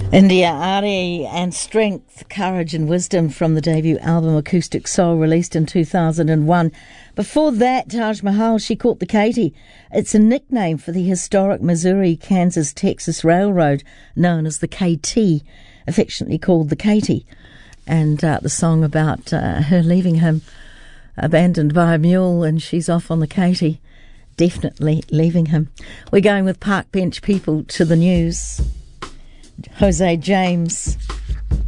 India Arie and Strength, Courage and Wisdom from the debut album Acoustic Soul, released in 2001. Before that, Taj Mahal, She Caught the Katy. It's a nickname for the historic Missouri, Kansas, Texas Railroad known as the KT, affectionately called the Katy. And the song about her leaving him abandoned by a mule, and she's off on the Katy, definitely leaving him. We're going with Park Bench People to the news. Jose James.